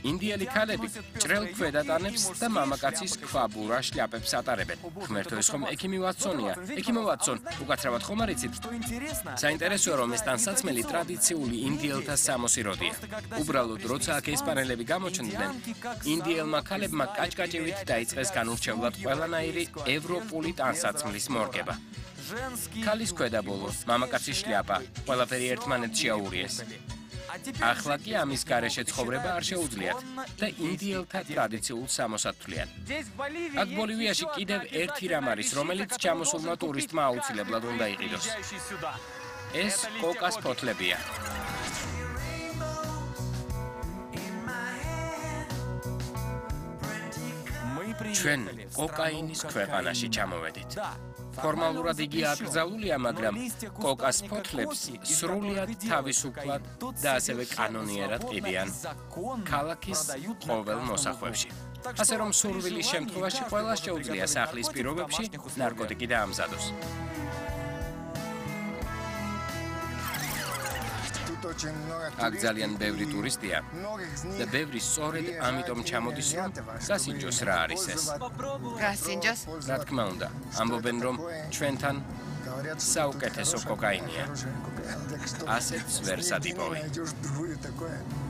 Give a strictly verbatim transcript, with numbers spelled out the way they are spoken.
ინდიელი ქალები ჭრელ ქვედატანებს და მამაკაცის ქვაბურა შლაპებს ატარებენ. ღმერთო, ეს ხომ ექიმი ვატსონია. ექიმო ვატსონ, უკაცრავად ხომ არ იცით? საინტერესოა, რომ ეს ტანსაცმელი ტრადიციული ინდიელთა სამოსიროდია. უბრალოდ, როცა აქ ესპანელები გამოჩნდნენ, ინდიელმა ქალებმა კაჭკაჭივით დაიწყეს განურჩევლად ყველანაირი ევროპული ტანსაცმლის მორგება. ქალის ქვედაბოლო, მამაკაცის შლაპა, ყველაფერი ერთმანეთში აურიეს. ახლა კი ამის გარეშე ცხოვრება არ შეუძლიათ და ინდიელთა ტრადიციულ სამოსათვლიან. აქ ბოლივიაში კიდევ ერთი რამ არის, რომელიც ჩამოსულმა ტურისტმა აუცილებლად უნდა იყიდოს. ეს კოკას ფოთლებია. ჩვენ კოკაინის ქვეყანაში ჩამოვედით. ფორმალურად იგი აკრძალულია, მაგრამ კოკას ფოთლებს სრულად თავისუფლად და ასევე კანონიერად ყიდიან ქალაქის ყოველ მოსახვევში. ასე რომ სურვილის შემთხვევაში ყველას შეუძლია სახლის პირობებში ნარკოტიკი დაამზადოს. აქ ძალიან ბევრი ტურისტია და ბევრი სწორედ ამიტომ ჩამოდის, რომ გასინჯოს რა არის ეს. გასინჯოს? რა თქმა უნდა, ამბობენ, რომ ჩვენთან საუკეთესო კოკაინია. ასეც ვერ სადიპოვი.